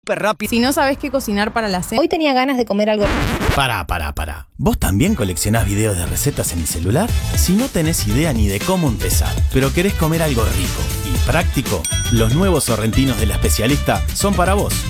súper rápido. Si no sabes qué cocinar para la cena. Hoy tenía ganas de comer algo. Pará. ¿Vos también coleccionás videos de recetas en el celular? Si no tenés idea ni de cómo empezar, pero querés comer algo rico y práctico, los nuevos sorrentinos de La Especialista son para vos.